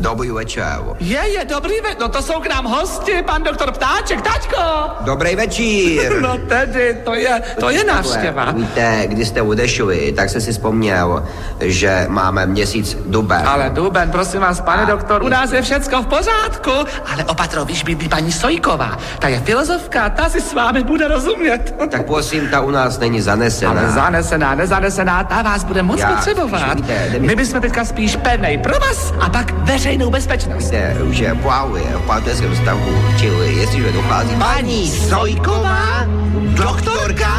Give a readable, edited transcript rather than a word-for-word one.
Dobrý večer. Dobrý večer, no to jsou k nám hosti, pan doktor Ptáček, taťko. Dobrý večír. No tedy, to je návštěva. Víte, když jste odešli, tak jsem si vzpomněl, že máme měsíc duben. Ale duben, prosím vás, pane doktor, u nás je všecko v pořádku, ale opatrovíš by paní Sojková, ta je filozofka, ta si s vámi bude rozumět. Tak prosím, ta u nás není zanesená. Ale nezanesená, ta vás bude moc potřebovat. My bychom teďka spíš pevnej provaz a pak veřejnou bezpečnost. Víte, že plávuje v partnerském vztahu, čili jestliže dochází paní Sojková, doktorka